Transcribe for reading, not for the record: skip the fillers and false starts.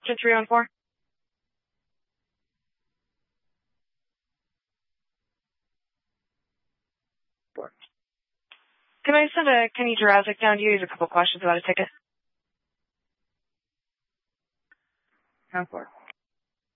to 314. Can I send a Kenny Jurassic down to you? He has a couple questions about a ticket. 10-4.